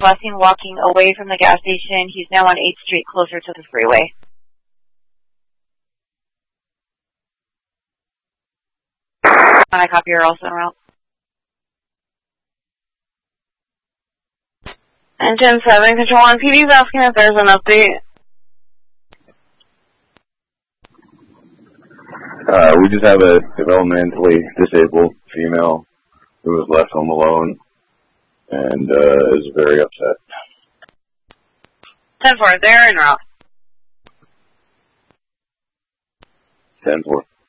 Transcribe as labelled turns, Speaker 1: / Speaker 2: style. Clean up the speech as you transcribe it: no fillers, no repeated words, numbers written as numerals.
Speaker 1: last seen walking away from the gas station. He's now on 8th Street, closer to the freeway. I copy, you're also en route.
Speaker 2: And 10-7, Control 1, PD's asking if there's an update.
Speaker 3: We just have a developmentally disabled female who was left home alone and is very upset.
Speaker 2: 10-4, they're en route.
Speaker 3: 10-4.